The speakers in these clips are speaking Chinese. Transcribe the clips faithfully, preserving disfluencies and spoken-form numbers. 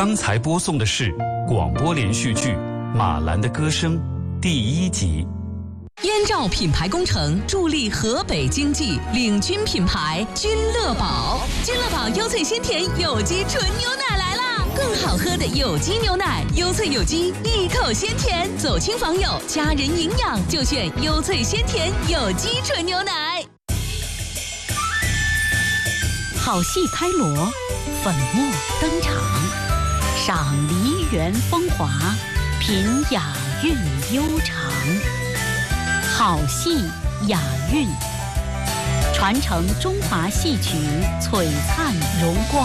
刚才播送的是广播连续剧《马兰的歌声》第一集。 燕赵品牌工程助力河北经济，领军品牌君乐宝。君乐宝优萃鲜甜有机纯牛奶来啦！更好喝的有机牛奶，优萃有机，一口鲜甜。走亲访友，家人营养就选优萃鲜甜有机纯牛奶。 好戏开锣，粉墨登场，赏梨园风华，品雅韵悠长。好戏雅韵，传承中华戏曲璀璨荣光。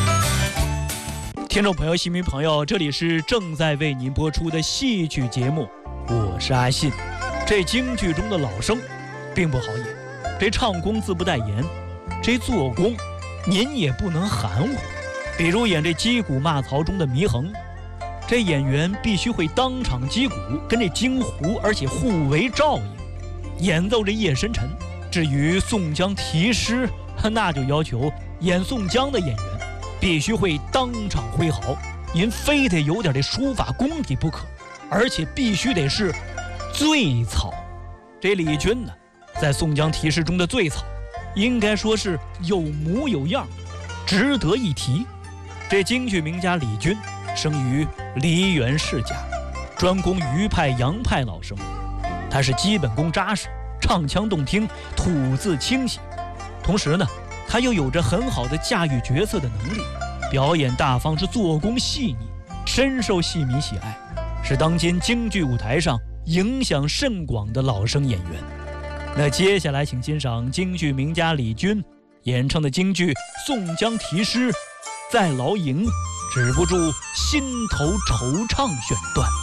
听众朋友、戏迷朋友，这里是正在为您播出的戏曲节目，我是阿信。这京剧中的老生并不好演，这唱功自不待言，这做工您也不能含糊。比如演这击鼓骂曹中的祢衡，这演员必须会当场击鼓，跟这京胡而且互为照应，演奏这夜深沉。至于宋江题诗，那就要求演宋江的演员必须会当场挥毫，您非得有点这书法功底不可，而且必须得是醉草。这李军呢，在宋江题诗中的醉草，应该说是有模有样，值得一提。这京剧名家李军生于梨园世家，专攻余派、杨派老生。他是基本功扎实，唱腔动听，吐字清晰。同时呢，他又有着很好的驾驭角色的能力，表演大方，是做工细腻，深受戏迷喜爱，是当今京剧舞台上影响甚广的老生演员。那接下来请欣赏京剧名家李军演唱的京剧《宋江题诗》，在牢营止不住心头惆怅选段。